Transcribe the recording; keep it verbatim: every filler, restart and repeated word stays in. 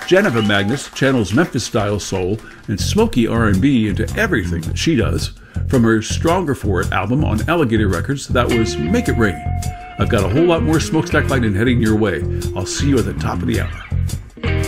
Geneva Magnus channels Memphis-style soul and smoky R and B into everything that she does. From her Stronger For It album on Alligator Records, that was Make It Rain. I've got a whole lot more Smokestack Lightning heading your way. I'll see you at the top of the hour.